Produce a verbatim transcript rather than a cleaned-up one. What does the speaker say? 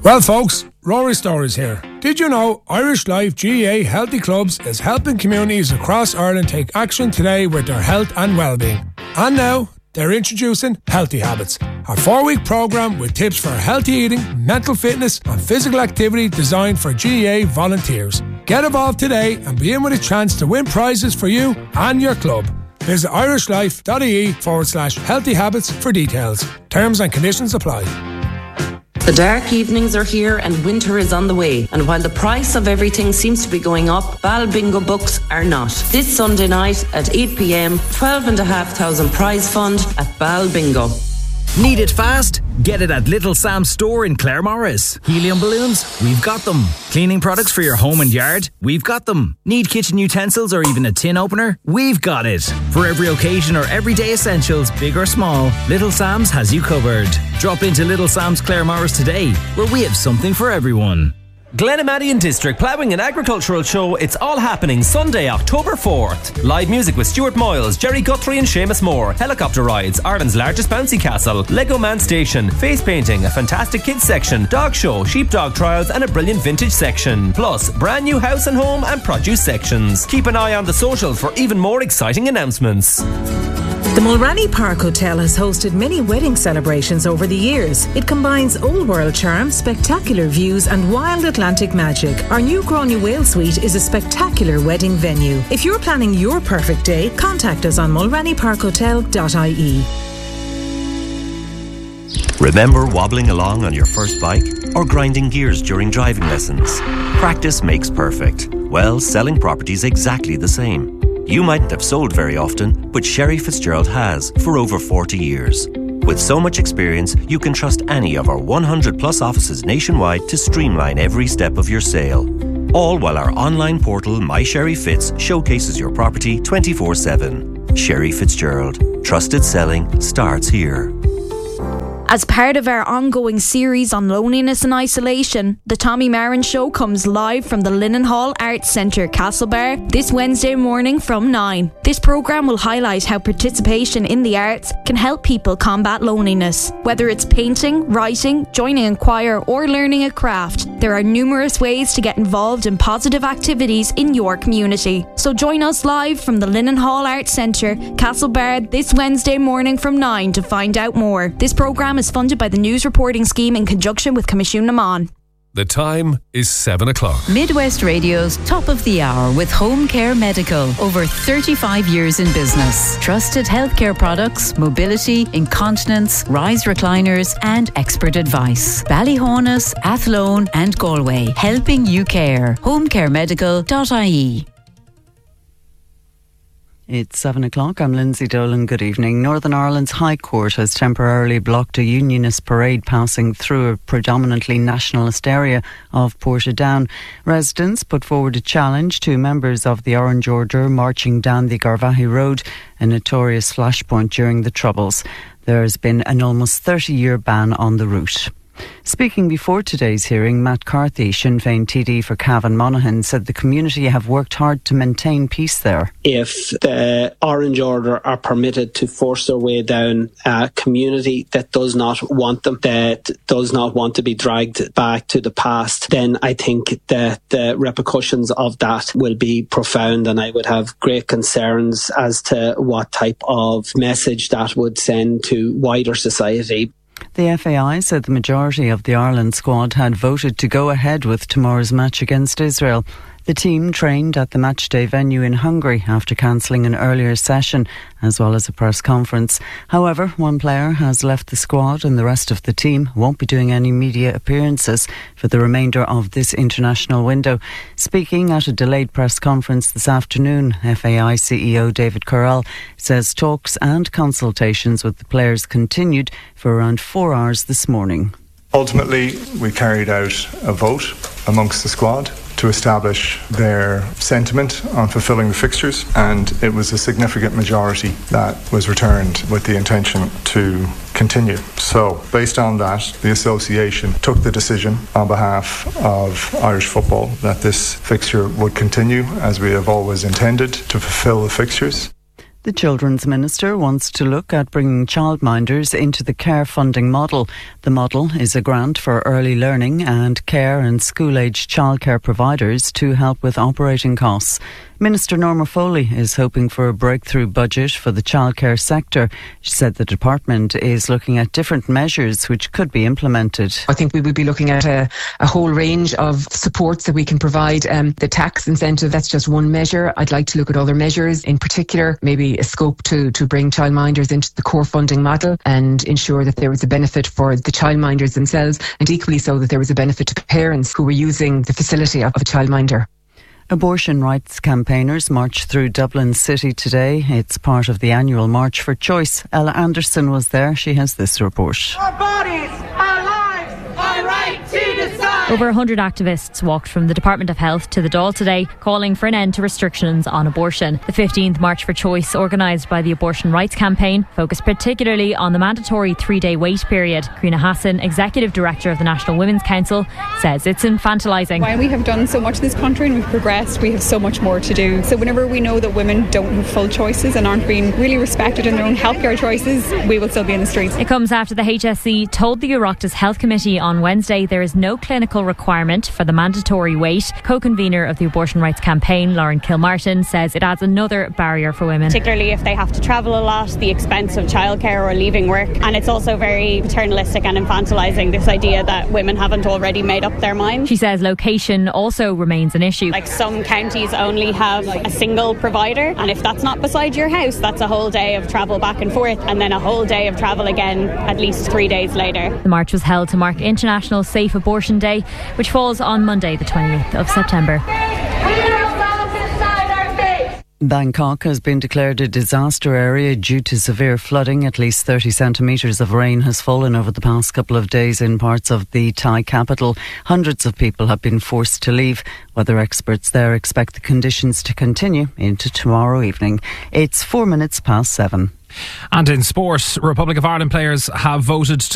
Well folks, Rory Stories here. Did you know Irish Life G A A Healthy Clubs is helping communities across Ireland take action today with their health and well-being? And now, they're introducing Healthy Habits, a four-week programme with tips for healthy eating, mental fitness and physical activity designed for G A A volunteers. Get involved today and be in with a chance to win prizes for you and your club. Visit irishlife.ie forward slash healthy habits for details. Terms and conditions apply. The dark evenings are here and winter is on the way. And while the price of everything seems to be going up, Bal Bingo books are not. This Sunday night at eight p.m, twelve and a half thousand prize fund at Bal Bingo. Need it fast? Get it at Little Sam's store in Claremorris. Helium balloons? We've got them. Cleaning products for your home and yard? We've got them. Need kitchen utensils or even a tin opener? We've got it. For every occasion or everyday essentials, big or small, Little Sam's has you covered. Drop into Little Sam's Claremorris today, where we have something for everyone. Glenamadian District Ploughing and Agricultural Show. It's all happening Sunday, October fourth. Live music with Stuart Moyles, Jerry Guthrie and Seamus Moore. Helicopter rides, Ireland's largest bouncy castle, Lego Man Station, face painting, a fantastic kids section, dog show, sheepdog trials and a brilliant vintage section. Plus, brand new house and home and produce sections. Keep an eye on the socials for even more exciting announcements. The Mulranny Park Hotel has hosted many wedding celebrations over the years. It combines old world charm, spectacular views and wild Atlantic magic. Our new Gráinne Whale Suite is a spectacular wedding venue. If you're planning your perfect day, contact us on mulranny park hotel dot I E. Remember wobbling along on your first bike or grinding gears during driving lessons? Practice makes perfect. Well, selling property's exactly the same. You mightn't have sold very often, but Sherry Fitzgerald has for over forty years. With so much experience, you can trust any of our one hundred plus offices nationwide to streamline every step of your sale. All while our online portal, My Sherry Fitz, showcases your property twenty-four seven. Sherry Fitzgerald. Trusted selling starts here. As part of our ongoing series on loneliness and isolation, the Tommy Marin Show comes live from the Linen Hall Arts Centre, Castlebar, this Wednesday morning from nine. This programme will highlight how participation in the arts can help people combat loneliness. Whether it's painting, writing, joining a choir or learning a craft, there are numerous ways to get involved in positive activities in your community. So join us live from the Linen Hall Arts Centre, Castlebar, this Wednesday morning from nine to find out more. This programme is funded by the News Reporting Scheme in conjunction with Comisiún na Meán. The time is seven o'clock. Midwest Radio's Top of the Hour with Home Care Medical. Over thirty-five years in business. Trusted healthcare products, mobility, incontinence, rise recliners and expert advice. Ballyhaunis, Athlone and Galway. Helping you care. home care medical dot I E. It's seven o'clock. I'm Lindsay Dolan. Good evening. Northern Ireland's High Court has temporarily blocked a unionist parade passing through a predominantly nationalist area of Portadown. Residents put forward a challenge to members of the Orange Order marching down the Garvaghey Road, a notorious flashpoint during the Troubles. There has been an almost thirty-year ban on the route. Speaking before today's hearing, Matt Carthy, Sinn Féin T D for Cavan Monaghan, said the community have worked hard to maintain peace there. If the Orange Order are permitted to force their way down a community that does not want them, that does not want to be dragged back to the past, then I think that the repercussions of that will be profound, and I would have great concerns as to what type of message that would send to wider society. The F A I said the majority of the Ireland squad had voted to go ahead with tomorrow's match against Israel. The team trained at the matchday venue in Hungary after cancelling an earlier session, as well as a press conference. However, one player has left the squad and the rest of the team won't be doing any media appearances for the remainder of this international window. Speaking at a delayed press conference this afternoon, F A I C E O David Correll says talks and consultations with the players continued for around four hours this morning. Ultimately, we carried out a vote amongst the squad to establish their sentiment on fulfilling the fixtures, and it was a significant majority that was returned with the intention to continue. So, based on that, the association took the decision on behalf of Irish football that this fixture would continue as we have always intended to fulfil the fixtures. The Children's Minister wants to look at bringing childminders into the care funding model. The model is a grant for early learning and care and school-aged childcare providers to help with operating costs. Minister Norma Foley is hoping for a breakthrough budget for the childcare sector. She said the department is looking at different measures which could be implemented. I think we will be looking at a, a whole range of supports that we can provide. Um, the tax incentive, that's just one measure. I'd like to look at other measures, in particular maybe a scope to, to bring childminders into the core funding model and ensure that there was a benefit for the childminders themselves, and equally so that there was a benefit to parents who were using the facility of a childminder. Abortion rights campaigners marched through Dublin City today. It's part of the annual March for Choice. Ella Anderson was there. She has this report. Our bodies, our lives, our right to decide. Over one hundred activists walked from the Department of Health to the Dáil today, calling for an end to restrictions on abortion. The fifteenth March for Choice, organised by the Abortion Rights Campaign, focused particularly on the mandatory three-day wait period. Karina Hassan, Executive Director of the National Women's Council, says it's infantilising. While we have done so much in this country and we've progressed, we have so much more to do. So whenever we know that women don't have full choices and aren't being really respected in their own healthcare choices, we will still be in the streets. It comes after the H S C told the Oireachtas Health Committee on Wednesday there is no clinical requirement for the mandatory wait. Co-convener of the Abortion Rights Campaign, Lauren Kilmartin, says it adds another barrier for women. Particularly if they have to travel a lot, the expense of childcare or leaving work. And it's also very paternalistic and infantilising, this idea that women haven't already made up their mind. She says location also remains an issue. Like some counties only have a single provider, and if that's not beside your house, that's a whole day of travel back and forth, and then a whole day of travel again at least three days later. The march was held to mark International Safe Abortion Day, which falls on Monday the twentieth of September. Bangkok has been declared a disaster area due to severe flooding. At least thirty centimetres of rain has fallen over the past couple of days in parts of the Thai capital. Hundreds of people have been forced to leave. Weather experts there expect the conditions to continue into tomorrow evening. It's four minutes past seven. And in sport, Republic of Ireland players have voted to